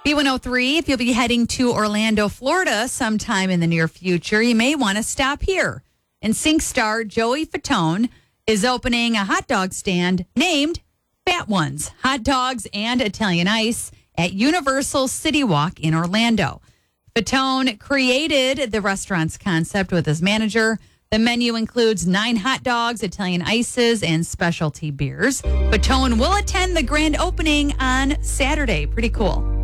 B103, if you'll be heading to Orlando, Florida sometime in the near future, you may want to stop here. And Sync star Joey Fatone is opening a hot dog stand named Fat Ones, Hot Dogs and Italian Ice at Universal City Walk in Orlando. Fatone created the restaurant's concept with his manager. The menu includes 9 hot dogs, Italian ices, and specialty beers. Fatone will attend the grand opening on Saturday. Pretty cool.